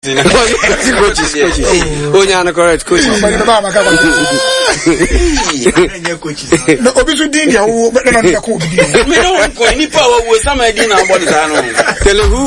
coaches. Onyana correct coaches. No, obviously, Dinga, who better not be a coach. We don't go any power with some idea about it.